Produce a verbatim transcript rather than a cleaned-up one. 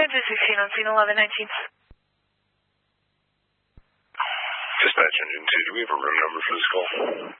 Kansas sixteen on scene eleven nineteen. Dispatch engine two, do we have a room number for this call?